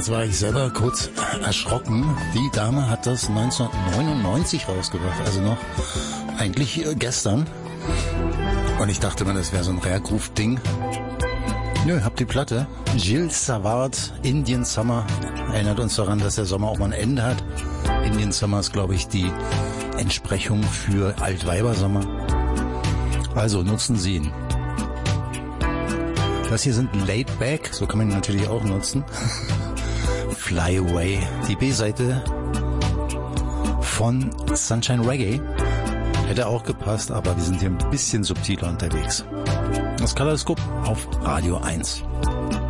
Jetzt war ich selber kurz erschrocken. Die Dame hat das 1999 rausgebracht, also noch eigentlich gestern. Und ich dachte mir, das wäre so ein Rare-Groove-Ding. Nö, hab die Platte. Gilles Savard, Indian Summer. Erinnert uns daran, dass der Sommer auch mal ein Ende hat. Indian Summer ist, glaube ich, die Entsprechung für Altweibersommer. Also nutzen Sie ihn. Das hier sind Laid Back, so kann man ihn natürlich auch nutzen. Fly Away, die B-Seite von Sunshine Reggae. Hätte auch gepasst, aber wir sind hier ein bisschen subtiler unterwegs. Das Kaleidoskop auf Radio 1.